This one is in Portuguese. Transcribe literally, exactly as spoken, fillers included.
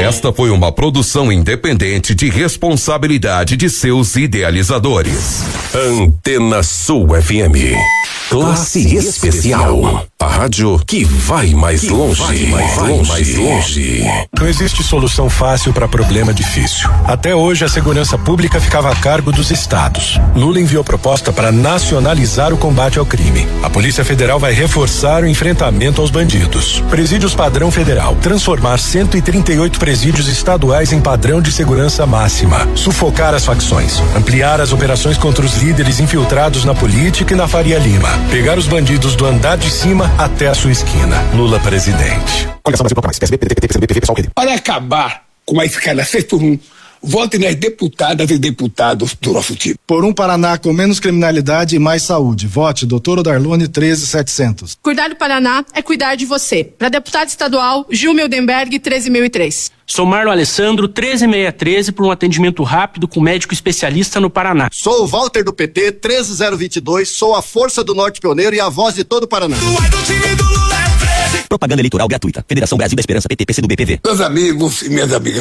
Esta foi uma produção independente de responsabilidade de seus idealizadores. Antena Sul F M. Classe Especial. A rádio que vai mais que longe. Vai mais, vai longe. mais longe. Não existe solução fácil para problema difícil. Até hoje, a segurança pública ficava a cargo dos estados. Lula enviou proposta para nacionalizar o combate ao crime. A Polícia Federal vai reforçar o enfrentamento aos bandidos. Presídios padrão federal. Transformar cento e trinta e oito presídios estaduais em padrão de segurança máxima. Sufocar as facções. Ampliar as operações contra os líderes infiltrados na política e na Faria Lima. Pegar os bandidos do andar de cima até a sua esquina. Lula presidente. Para acabar com a escalação por um, vote nas deputadas e deputados do nosso time. Por um Paraná com menos criminalidade e mais saúde. Vote doutor Odarlone treze mil e setecentos. Cuidar do Paraná é cuidar de você. Para deputado estadual, Gil Mildenberg, treze mil e três. Sou Marlon Alessandro, treze mil seiscentos e treze, por um atendimento rápido com médico especialista no Paraná. Sou o Walter do P T, treze mil e vinte e dois, sou a força do Norte Pioneiro e a voz de todo o Paraná. Propaganda eleitoral gratuita. Federação Brasil da Esperança, P T, P C do B, P V. Meus amigos e minhas amigas.